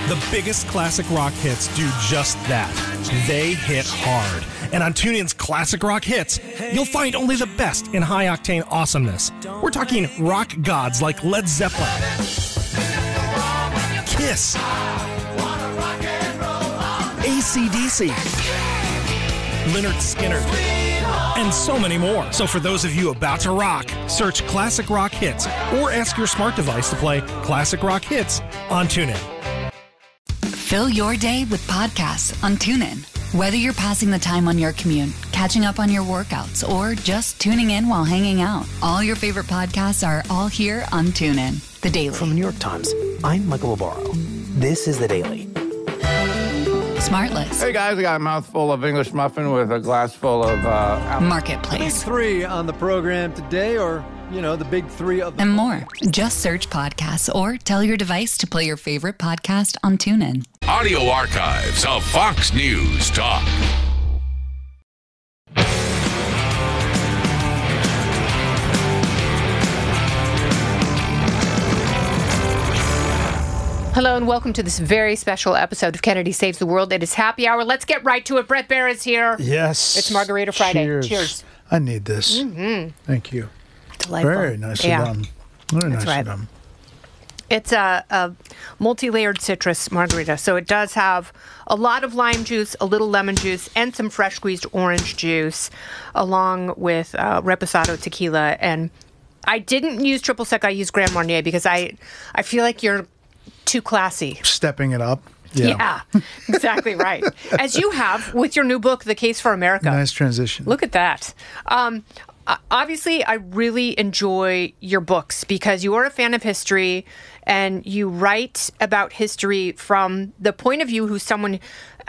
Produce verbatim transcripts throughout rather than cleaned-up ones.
The biggest classic rock hits do just that. They hit hard. And on TuneIn's Classic Rock Hits, you'll find only the best in high-octane awesomeness. We're talking rock gods like Led Zeppelin, Kiss, A C D C, Lynyrd Skynyrd, and so many more. So for those of you about to rock, search Classic Rock Hits or ask your smart device to play Classic Rock Hits on TuneIn. Fill your day with podcasts on TuneIn. Whether you're passing the time on your commute, catching up on your workouts, or just tuning in while hanging out, all your favorite podcasts are all here on TuneIn. The Daily. From the New York Times, I'm Michael Barbaro. This is The Daily. Smartless. Hey guys, I got a mouthful of English muffin with a glass full of uh, apple. Marketplace. Big three on the program today, or, you know, the big three of the... And more. Just search podcasts or tell your device to play your favorite podcast on TuneIn. Audio archives of Fox News Talk. Hello and welcome to this very special episode of Kennedy Saves the World. It is happy hour. Let's get right to it. Brett Baer is here. Yes. It's Margarita Friday. Cheers. Cheers. I need this. Mm-hmm. Thank you. Delightful. Very nicely yeah. done. Very That's nicely right. done. It's a, a multi-layered citrus margarita, so it does have a lot of lime juice, a little lemon juice, and some fresh squeezed orange juice, along with uh, Reposado tequila. And I didn't use triple sec. I used Grand Marnier because I, I feel like you're too classy. Stepping it up. Yeah. Yeah, exactly right. As you have with your new book, The Case for America. Nice transition. Look at that. Um, obviously, I really enjoy your books because you are a fan of history and you write about history from the point of view who's someone,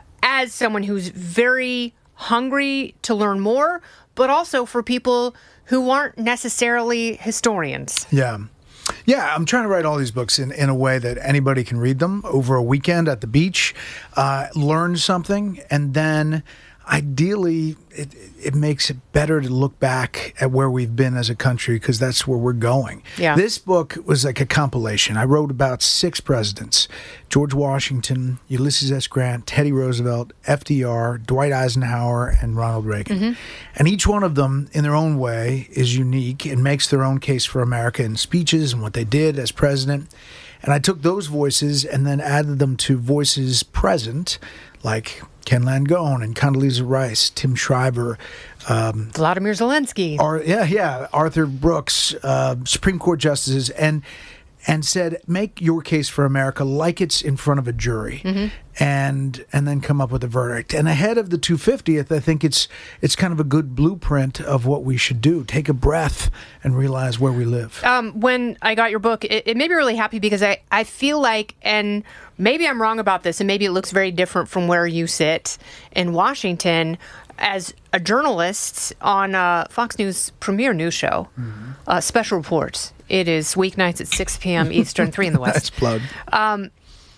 as someone who's very hungry to learn more, but also for people who aren't necessarily historians. Yeah. Yeah, I'm trying to write all these books in, in a way that anybody can read them over a weekend at the beach, uh, learn something, and then ideally it, it makes it better to look back at where we've been as a country because that's where we're going. Yeah. This book was like a compilation. I wrote about six presidents: George Washington, Ulysses S. Grant, Teddy Roosevelt, F D R, Dwight Eisenhower, and Ronald Reagan. Mm-hmm. And each one of them, in their own way, is unique and makes their own case for America in speeches and what they did as president. And I took those voices and then added them to voices present, like Ken Langone and Condoleezza Rice, Tim Shriver, um, Vladimir Zelensky. Ar- yeah, yeah, Arthur Brooks, uh, Supreme Court justices, and and said, make your case for America like it's in front of a jury, mm-hmm. and and then come up with a verdict. And ahead of the two hundred fiftieth, I think it's it's kind of a good blueprint of what we should do. Take a breath and realize where we live. Um, when I got your book, it, it made me really happy because I, I feel like, and maybe I'm wrong about this, and maybe it looks very different from where you sit in Washington, as a journalist on uh, Fox News' premier news show, mm-hmm. uh, Special Reports. It is weeknights at six p.m. Eastern, three in the West. That's plug. Um,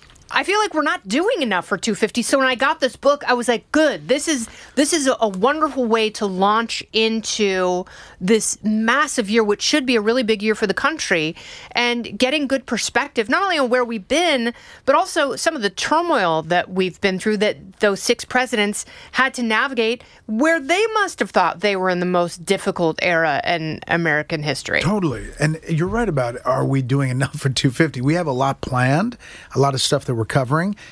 I feel like we're not doing enough for two fifty. So when I got this book, I was like, good. This is this is a, a wonderful way to launch into this massive year, which should be a really big year for the country, and getting good perspective, not only on where we've been, but also some of the turmoil that we've been through that those six presidents had to navigate, where they must have thought they were in the most difficult era in American history. Totally. And you're right about, are we doing enough for two fifty? We have a lot planned, a lot of stuff that we're covering,